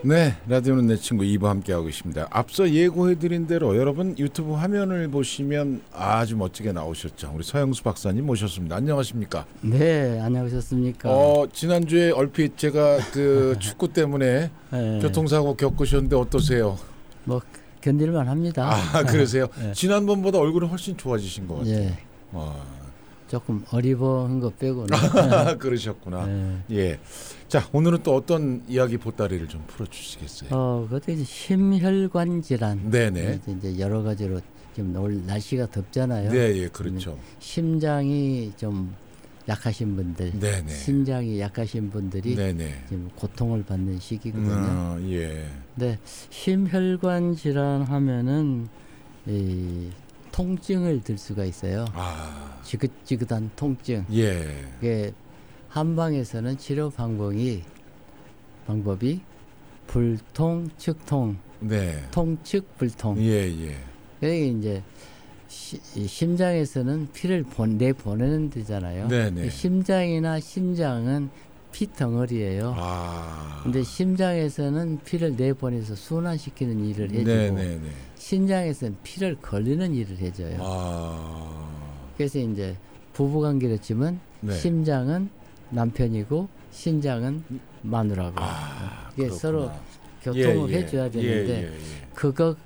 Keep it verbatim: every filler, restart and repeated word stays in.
네, 라디오는 내 친구 이 부 함께하고 있습니다. 앞서 예고해드린 대로 여러분 유튜브 화면을 보시면 아주 멋지게 나오셨죠. 우리 서영수 박사님 모셨습니다. 안녕하십니까? 네, 안녕하셨습니까? 어, 지난주에 얼핏 제가 그 축구 때문에 네. 교통사고 겪으셨는데 어떠세요? 뭐 견딜만 합니다. 아, 그러세요? 네. 지난번보다 얼굴은 훨씬 좋아지신 것 같아요. 예. 와. 조금 어리버한 거 빼고는. 그러셨구나. 네. 예. 자, 오늘은 또 어떤 이야기 보따리를 좀 풀어주시겠어요? 어, 그것도 이제 심혈관 질환. 네네. 이제, 이제 여러 가지로 지금 오늘 날씨가 덥잖아요. 네, 예, 그렇죠. 심장이 좀 약하신 분들, 네네. 심장이 약하신 분들이 네네. 지금 고통을 받는 시기거든요. 음, 예. 네, 심혈관 질환 하면은 이 통증을 들 수가 있어요. 아, 지긋지긋한 통증. 예. 이게 한방에서는 치료 방법이 방법이 불통, 측통, 네. 통측, 불통. 예, 예. 그게 이제 시, 이 심장에서는 피를 본, 내보내는 데잖아요. 네네. 심장이나 신장은 피 덩어리예요. 아. 근데 심장에서는 피를 내보내서 순환시키는 일을 해주고 네네네. 신장에서는 피를 걸리는 일을 해줘요. 아. 그래서 이제 부부관계로 치면 네. 심장은 남편이고 신장은 마누라고. 아, 이게 그렇구나. 서로 교통을 예, 예. 해줘야 되는데 예, 예, 예. 그거